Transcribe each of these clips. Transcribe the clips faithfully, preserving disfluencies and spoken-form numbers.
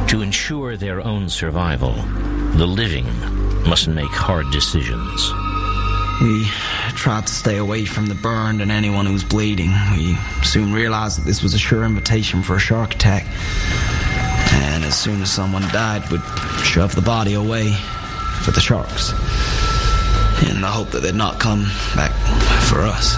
To ensure their own survival, the living must make hard decisions. We tried to stay away from the burned and anyone who was bleeding. We soon realized that this was a sure invitation for a shark attack. And as soon as someone died, we'd shove the body away for the sharks, in the hope that they'd not come back for us.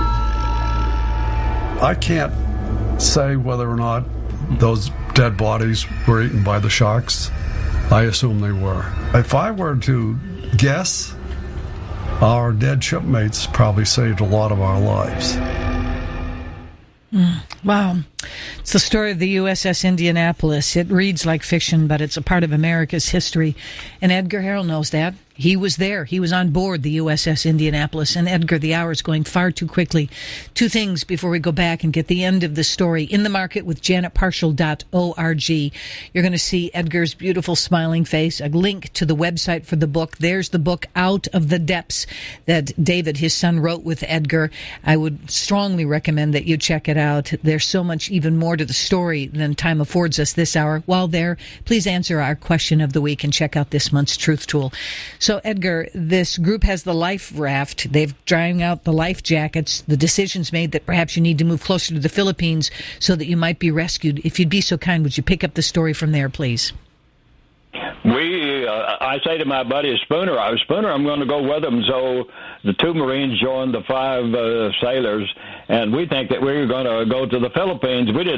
I can't say whether or not those dead bodies were eaten by the sharks. I assume they were. If I were to guess, our dead shipmates probably saved a lot of our lives. Mm, wow. It's the story of the U S S Indianapolis. It reads like fiction, but it's a part of America's history. And Edgar Harrell knows that. He was there. He was on board the U S S Indianapolis. And Edgar, the hour is going far too quickly. Two things before we go back and get the end of the story. In the Market with janet parshall dot org. You're going to see Edgar's beautiful smiling face, a link to the website for the book. There's the book, Out of the Depths, that David, his son, wrote with Edgar. I would strongly recommend that you check it out. There's so much even more to the story than time affords us this hour. While there, please answer our question of the week and check out this month's Truth Tool. So, Edgar, this group has the life raft. They've drying out the life jackets. The decision's made that perhaps you need to move closer to the Philippines so that you might be rescued. If you'd be so kind, would you pick up the story from there, please? We, uh, I say to my buddy Spooner, I was Spooner, I'm going to go with them. So the two Marines joined the five uh, sailors, and we think that we were going to go to the Philippines. We didn't